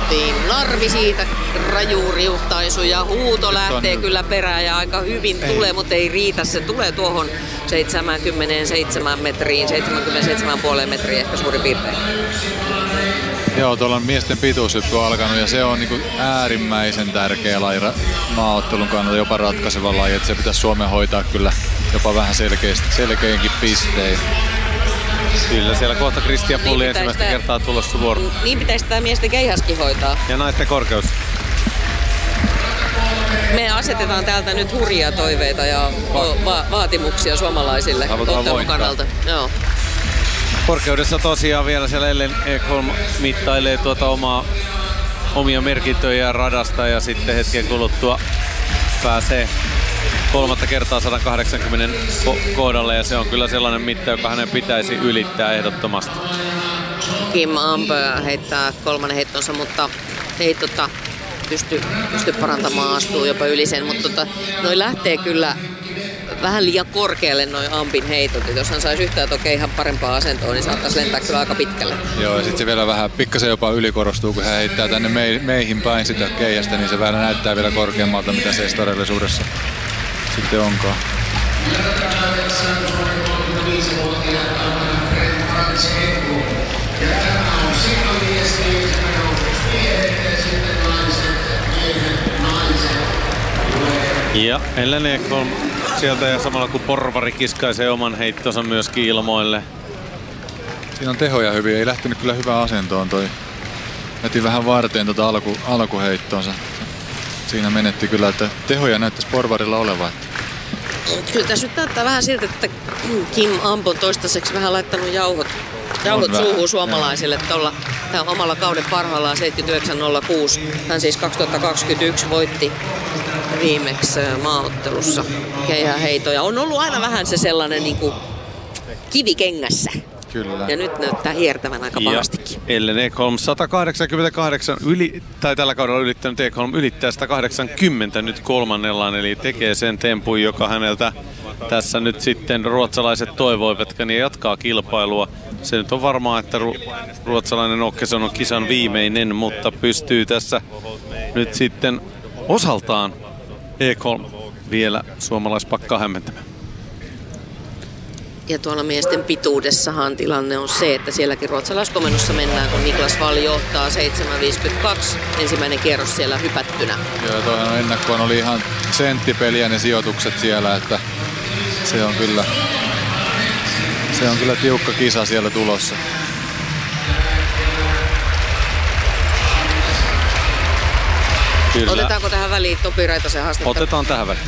tultiin. Narvi siitä raju riuhtaisu ja huuto lähtee kyllä perään ja aika hyvin tulee, mutta ei riitä. Se tulee tuohon 77 metriin, 77,5 metriä ehkä suurin piirtein. Joo, tuolla on miesten pituushyppy alkanut ja se on niinku äärimmäisen tärkeä laji maaottelun kannalta, jopa ratkaiseva laji, että se pitäisi Suomen hoitaa kyllä jopa vähän selkeinkin pistein. Kyllä, siellä kohta Kristian Pulli ensimmäistä kertaa tulossa vuoro. Niin pitäisi tämä miesten keihäskin hoitaa. Ja naisten korkeus. Me asetetaan täältä nyt hurjia toiveita ja vaatimuksia suomalaisille ottelun kannalta. Joo. Korkeudessa tosiaan vielä siellä Ellen Ekholm mittailee omia merkintöjä radasta ja sitten hetken kuluttua pääsee kolmatta kertaa 180 kohdalle ja se on kyllä sellainen mitta, joka hänen pitäisi ylittää ehdottomasti. Kim Ampö heittää kolmannen heittonsa, mutta ei pysty parantamaan, astuu jopa yli sen, mutta noi lähtee kyllä vähän liian korkealle noin Ampin heitot. Et jos hän saisi yhtään ihan parempaa asentoa, niin saattaisi lentää kyllä aika pitkälle. Joo, ja sitten se vielä vähän pikkasen jopa ylikorostuu, kun hän heittää tänne meihin päin sitä keihästä, niin se vähän näyttää vielä korkeammalta, mitä se todellisuudessa sitten onkaan. Ja Ellen Ekholm sieltä ja samalla kun Porvari kiskaisee oman heittonsa myöskin ilmoille. Siinä on tehoja hyvin, ei lähtenyt kyllä hyvään asentoon toi. Jätin vähän varteen alkuheittonsa. Siinä menetti kyllä, että tehoja näyttäisi Porvarilla olevan. Kyllä tässä nyt näyttää vähän siltä, että Kim Ampo on toistaiseksi vähän laittanut jauhot suuhun suomalaisille tuolla omalla kauden parhaillaan 79.06. Hän siis 2021 voitti viimeksi maaottelussa keihäheitoja. On ollut aina vähän se sellainen niin kuin kivikengässä. Kyllä. Ja nyt näyttää hiertävän aika pahastikin. Ellen Ekholm 188 tällä kaudella ylittänyt Ekholm ylittää 180 nyt kolmannellaan, eli tekee sen tempun, joka häneltä tässä nyt sitten ruotsalaiset toivoivatkin, niin jatkaa kilpailua. Se nyt on varmaa, että ruotsalainen Åkesson on kisan viimeinen, mutta pystyy tässä nyt sitten osaltaan Ekholm vielä suomalaispakkaa hämmentämään. Ja tuolla miesten pituudessahan tilanne on se, että sielläkin ruotsalaiskomennossa mennään, kun Niklas Wall johtaa 7.52. Ensimmäinen kierros siellä hypättynä. Joo, toihan ennakkoon oli ihan senttipeliä ne sijoitukset siellä, että se on kyllä tiukka kisa siellä tulossa. Kyllä. Otetaanko tähän väliin Topi Raitasen haastetta? Otetaan tähän väliin.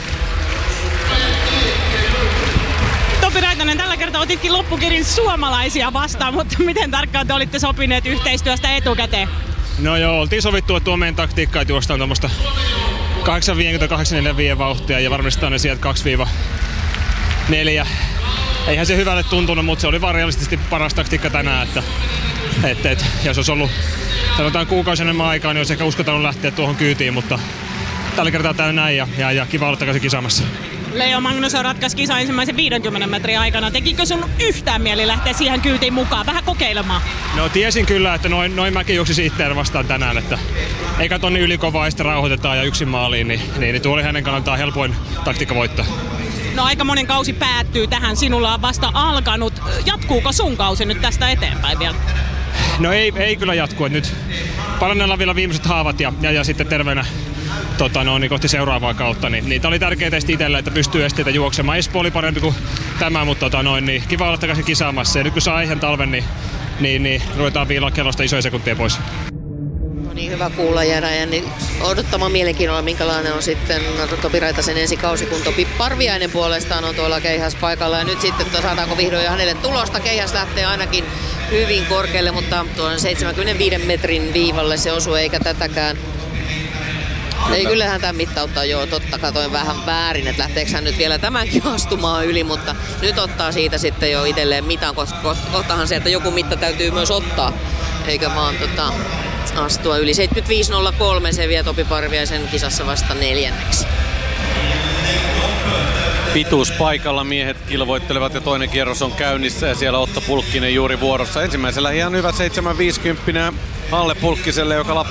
Topi Raitanen, tällä kertaa otitkin loppukirin suomalaisia vastaan, mutta miten tarkkaan te olitte sopineet yhteistyöstä etukäteen? No joo, oltiin sovittu, että tuo meidän taktiikka, että juostaan tuommoista 8.50-8.45 vauhtia ja varmistetaan ne sieltä 2-4. Eihän se hyvälle tuntunut, mutta se oli vaan realistisesti paras taktiikka tänään, että jos olisi ollut sanotaan kuukausi enemmän aikaa, niin olisi ehkä uskaltanut lähteä tuohon kyytiin, mutta tällä kertaa tää näin ja kiva olla takaisin kisaamassa. Leo Magnusson ratkaisi kisan ensimmäisen 50 metrin aikana. Tekikö sun yhtään mieli lähteä siihen kyytiin mukaan, vähän kokeilemaan? No tiesin kyllä, että noin mäkin juoksisi itseään vastaan tänään, että eikä tonni ylikovaa ja sitten rauhoitetaan ja yksin maaliin, niin tuo oli hänen kannaltaan helpoin taktiikka voittaa. No aika monen kausi päättyy tähän, sinulla on vasta alkanut. Jatkuuko sun kausi nyt tästä eteenpäin vielä? No ei kyllä jatku, että nyt parannellaan vielä viimeiset haavat ja sitten terveenä kohti seuraavaa kautta, niin tää oli tärkeä testi itselle, että pystyy esteitä juoksemaan. Espoo oli parempi kuin tämä, mutta niin kiva olla takaisin kisaamassa. Ja nyt kun saa aiheen talven, niin ruvetaan viilaa kellosta isoja sekuntia pois. No niin, hyvä kuulla jäädä. Niin odottamaan mielenkiinnolla, minkälainen on sitten Topi Raitasen ensi kausi, kun Topi Parviainen puolestaan on tuolla keihäspaikalla. Ja nyt sitten saadaanko vihdoin hänelle tulosta. Keihäs lähtee ainakin hyvin korkealle, mutta tuon 75 metrin viivalle se osuu, eikä tätäkään. Ei, kyllähän tämä mittauttaa jo, totta katoin vähän väärin, että lähteekö hän nyt vielä tämänkin astumaan yli, mutta nyt ottaa siitä sitten jo itselleen mitan, koska kohtahan se, että joku mitta täytyy myös ottaa, eikä vaan astua yli. 75.03 se vie Topi Parviaisen kisassa vasta 4. Pituuspaikalla miehet kilvoittelevat ja toinen kierros on käynnissä ja siellä Otto Pulkkinen juuri vuorossa. Ensimmäisellä ihan hyvä 7.50 Alle Pulkkiselle, joka